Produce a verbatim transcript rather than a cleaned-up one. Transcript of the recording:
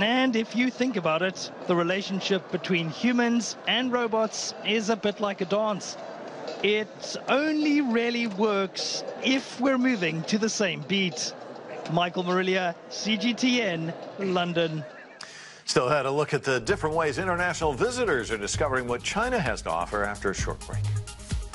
And if you think about it, the relationship between humans and robots is a bit like a dance. It only really works if we're moving to the same beat. Michael Marilia, C G T N, London. Still had a look at the different ways international visitors are discovering what China has to offer after a short break.